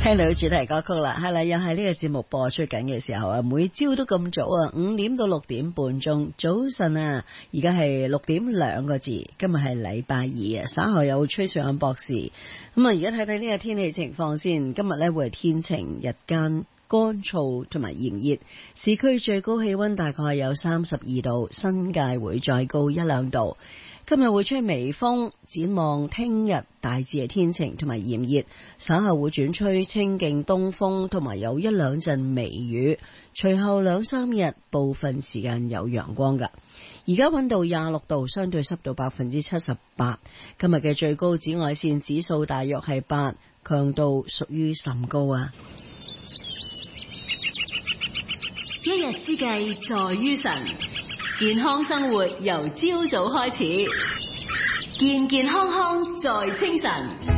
聽到主題歌曲啦，係啦，又係呢個節目播出緊嘅時候啊，每朝都咁早啊，5點到6點半鐘早晨啊，而家係6點2個字，今日係禮拜二啊，稍後有崔尚博士，咁啊，而家睇睇呢個天氣情況先，今日呢會係天晴，日間乾燥同埋炎熱，市區最高氣溫大概有32度，新界會再高1-2度。今日會吹微風，展望聽日大致係天晴同埋炎熱，稍後會轉吹清勁東風，同埋有1-2陣微雨。隨後2-3日部分時間有陽光㗎。而家溫度26度，相對濕度78%。今日嘅最高紫外線指數大約係8，強度屬於甚高啊！一日之計在於晨。健康生活由朝早開始，健健康康在清晨。